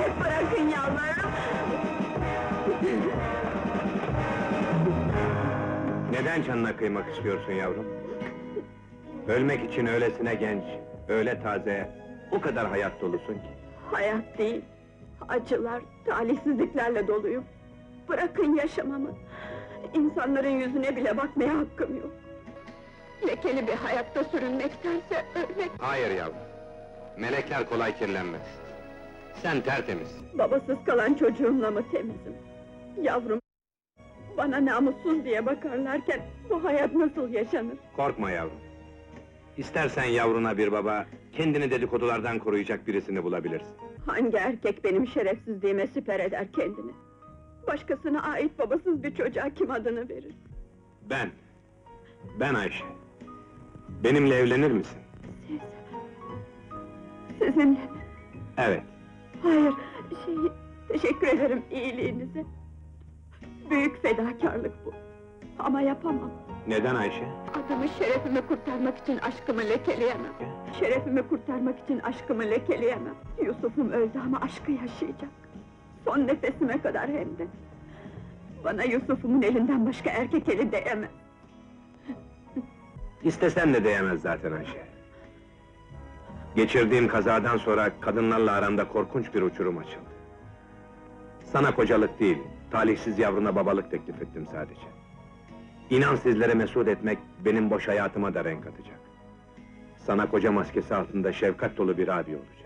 Bırakın yalvarırım! Neden canına kıymak istiyorsun yavrum? Ölmek için öylesine genç, öyle taze, o kadar hayat dolusun ki. Hayat değil, acılar, talihsizliklerle doluyum. Bırakın yaşamamı! İnsanların yüzüne bile bakmaya hakkım yok. Lekeli bir hayatta sürünmektense ölmek... Hayır yavrum, melekler kolay kirlenmez. Sen tertemizsin. Babasız kalan çocuğumla mı temizim? Yavrum, bana namussuz diye bakarlarken bu hayat nasıl yaşanır? Korkma yavrum. İstersen yavruna bir baba, kendini dedikodulardan koruyacak birisini bulabilirsin. Hangi erkek benim şerefsizliğime siper eder kendini? Başkasına ait babasız bir çocuğa kim adını verir? Ben Ayşe. Benimle evlenir misin? Siz... Sizinle mi? Evet. Hayır, teşekkür ederim iyiliğinize. Büyük fedakarlık bu. Ama yapamam. Neden Ayşe? Adımı, şerefimi kurtarmak için aşkımı lekeleyemem. Şerefimi kurtarmak için aşkımı lekeleyemem. Yusuf'um öldü ama aşkı yaşayacak. Son nefesime kadar hem de. Bana Yusuf'umun elinden başka erkek eli değemez. İstesen de değemez zaten Ayşe. Geçirdiğim kazadan sonra kadınlarla aramda korkunç bir uçurum açıldı. Sana kocalık değil, talihsiz yavruna babalık teklif ettim sadece. İnan sizlere mesut etmek, benim boş hayatıma da renk atacak. Sana koca maskesi altında şefkat dolu bir abi olacak.